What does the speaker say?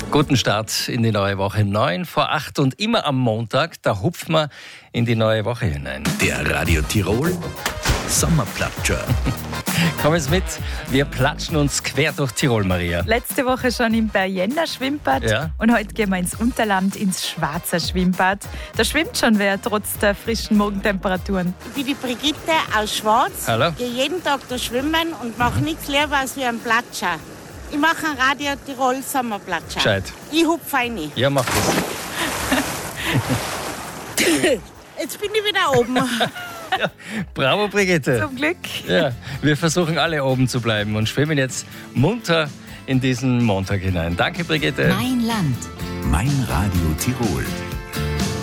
Guten Start in die neue Woche. 9 vor 8 und immer am Montag, da hupfen wir in die neue Woche hinein. Der Radio Tirol Sommerplatscher. Komm jetzt mit, wir platschen uns quer durch Tirol, Maria. Letzte Woche schon im Bergener Schwimmbad und heute gehen wir ins Unterland, ins Schwarzer Schwimmbad. Da schwimmt schon wer, trotz der frischen Morgentemperaturen. Ich bin die Brigitte aus Schwarz. Hallo. Ich gehe jeden Tag da schwimmen und mache nichts lieber als wie einen Platscher. Ich mache einen Radio Tirol Sommerplatscher. Gescheit. Ich hupfe rein. Ja, mach das. Jetzt bin ich wieder oben. Ja, bravo, Brigitte. Zum Glück. Ja, wir versuchen alle oben zu bleiben und schwimmen jetzt munter in diesen Montag hinein. Danke, Brigitte. Mein Land. Mein Radio Tirol.